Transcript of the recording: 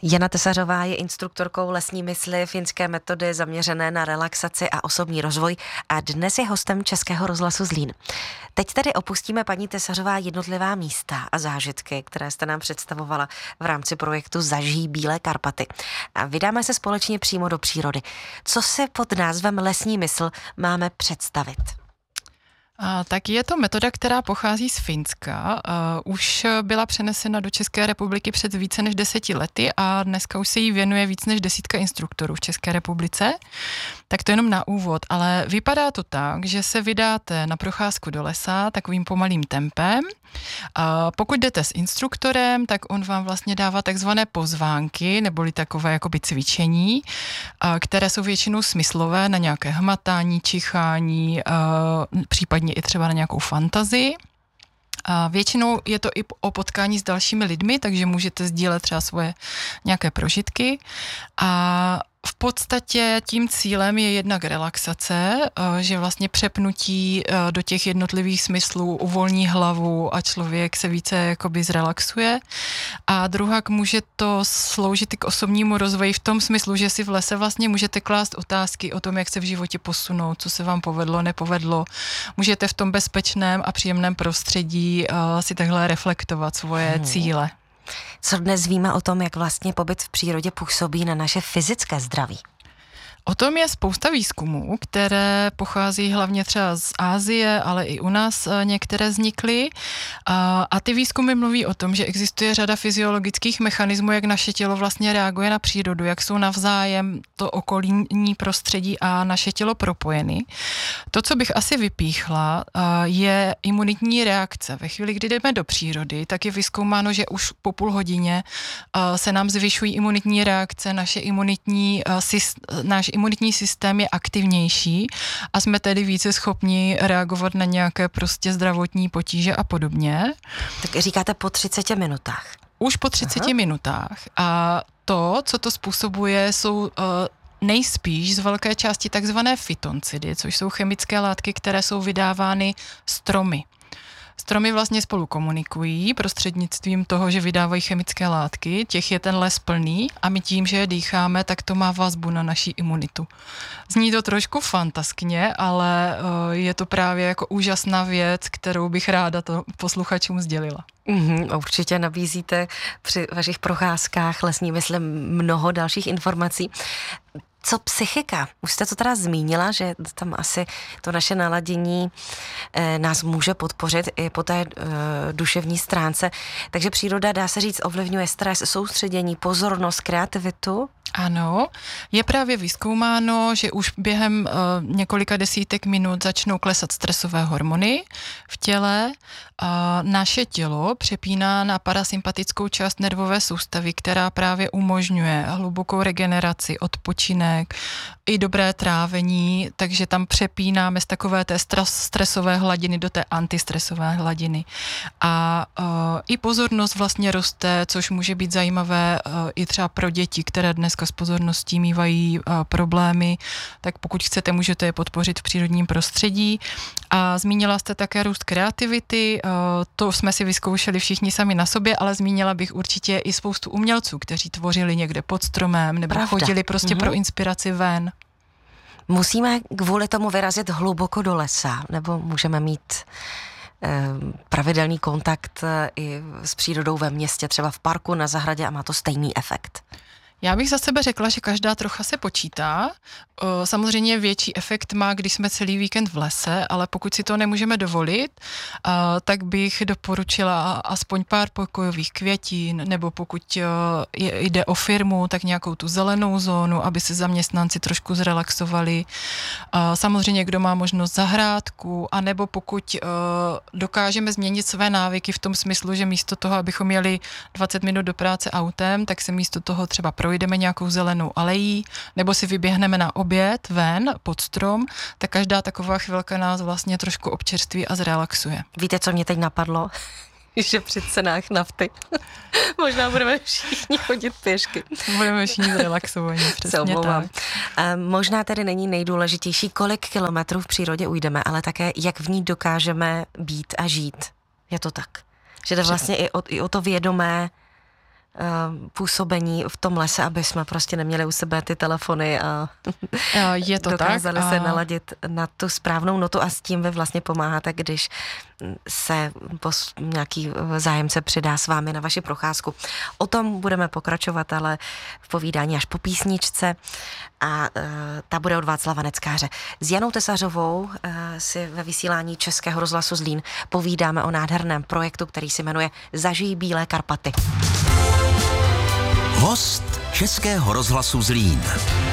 Jana Tesařová je instruktorkou lesní mysli, finské metody zaměřené na relaxaci a osobní rozvoj a dnes je hostem Českého rozhlasu Zlín. Teď tedy opustíme, paní Tesařová, jednotlivá místa a zážitky, které jste nám představovala v rámci projektu Zažij Bílé Karpaty. A vydáme se společně přímo do přírody. Co si pod názvem lesní mysl máme představit? Tak je to metoda, která pochází z Finska. Už byla přenesena do České republiky před více než 10 lety a dneska už se jí věnuje víc než 10 instruktorů v České republice. Tak to jenom na úvod, ale vypadá to tak, že se vydáte na procházku do lesa takovým pomalým tempem. Pokud jdete s instruktorem, tak on vám vlastně dává takzvané pozvánky, neboli takové jakoby cvičení, které jsou většinou smyslové na nějaké hmatání, čichání, případně i třeba na nějakou fantazii. A většinou je to i o potkání s dalšími lidmi, takže můžete sdílet třeba svoje nějaké prožitky. A v podstatě tím cílem je jednak relaxace, že vlastně přepnutí do těch jednotlivých smyslů uvolní hlavu a člověk se více jakoby zrelaxuje. A druhak může to sloužit i k osobnímu rozvoji v tom smyslu, že si v lese vlastně můžete klást otázky o tom, jak se v životě posunout, co se vám povedlo, nepovedlo. Můžete v tom bezpečném a příjemném prostředí si takhle reflektovat svoje cíle. Co dnes víme o tom, jak vlastně pobyt v přírodě působí na naše fyzické zdraví? O tom je spousta výzkumů, které pochází hlavně třeba z Asie, ale i u nás některé vznikly. A ty výzkumy mluví o tom, že existuje řada fyziologických mechanismů, jak naše tělo vlastně reaguje na přírodu, jak jsou navzájem to okolní prostředí a naše tělo propojeny. To, co bych asi vypíchla, je imunitní reakce. Ve chvíli, kdy jdeme do přírody, tak je vyzkoumáno, že už po půl hodině se nám zvyšují imunitní reakce, náš imunitní systém je aktivnější a jsme tedy více schopni reagovat na nějaké prostě zdravotní potíže a podobně. Tak říkáte po 30 minutách. Už po 30 minutách. A to, co to způsobuje, jsou nejspíš z velké části takzvané fytoncidy, což jsou chemické látky, které jsou vydávány stromy. Stromy vlastně spolu komunikují prostřednictvím toho, že vydávají chemické látky, těch je ten les plný a my tím, že je dýcháme, tak to má vazbu na naši imunitu. Zní to trošku fantaskně, ale je to právě jako úžasná věc, kterou bych ráda to posluchačům sdělila. Určitě nabízíte při vašich procházkách lesní mysli mnoho dalších informací. Co psychika? Už jste to teda zmínila, že tam asi to naše naladění nás může podpořit i po té duševní stránce. Takže příroda, dá se říct, ovlivňuje stres, soustředění, pozornost, kreativitu? Ano, je právě vyzkoumáno, že už během několika desítek minut začnou klesat stresové hormony v těle. Naše tělo přepíná na parasympatickou část nervové soustavy, která právě umožňuje hlubokou regeneraci, odpočinek i dobré trávení, takže tam přepínáme z takové té stresové hladiny do té antistresové hladiny. A i pozornost vlastně roste, což může být zajímavé i třeba pro děti, které dneska s pozorností mívají problémy, tak pokud chcete, můžete je podpořit v přírodním prostředí. A zmínila jste také růst kreativity, to jsme si vyzkoušeli všichni sami na sobě, ale zmínila bych určitě i spoustu umělců, kteří tvořili někde pod stromem nebo chodili prostě pro inspiraci ven. Musíme kvůli tomu vyrazit hluboko do lesa, nebo můžeme mít pravidelný kontakt i s přírodou ve městě, třeba v parku, na zahradě a má to stejný efekt? Já bych za sebe řekla, že každá trocha se počítá. Samozřejmě větší efekt má, když jsme celý víkend v lese, ale pokud si to nemůžeme dovolit, tak bych doporučila aspoň pár pokojových květin, nebo pokud jde o firmu, tak nějakou tu zelenou zónu, aby se zaměstnanci trošku zrelaxovali. Samozřejmě, kdo má možnost zahrádku, anebo pokud dokážeme změnit své návyky v tom smyslu, že místo toho, abychom jeli 20 minut do práce autem, tak se místo toho třeba projdeme nějakou zelenou alejí, nebo si vyběhneme na oběd ven pod strom, tak každá taková chvilka nás vlastně trošku občerství a zrelaxuje. Víte, co mě teď napadlo? Že při cenách nafty možná budeme všichni chodit pěšky. Budeme všichni zrelaxovaní, přesně tak. Možná tedy není nejdůležitější, kolik kilometrů v přírodě ujdeme, ale také, jak v ní dokážeme být a žít. Je to tak? Že to vlastně i o to vědomé působení v tom lese, aby jsme prostě neměli u sebe ty telefony a je to dokázali tak, se naladit na tu správnou notu a s tím vy vlastně pomáháte, když se nějaký zájemce přidá s vámi na vaši procházku. O tom budeme pokračovat, ale v povídání až po písničce a ta bude od Václava Neckáře. S Janou Tesařovou si ve vysílání Českého rozhlasu Zlín povídáme o nádherném projektu, který se jmenuje Zažij bílé Karpaty. Host Českého rozhlasu Zlín.